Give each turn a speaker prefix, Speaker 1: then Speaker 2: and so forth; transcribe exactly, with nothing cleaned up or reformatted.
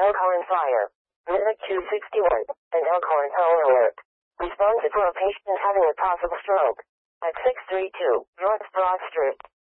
Speaker 1: Elkhorn Fire. Medic two sixty-one, an Elkhorn Tower Alert. Responsive for a patient having a possible stroke. At six three two North Broad Street.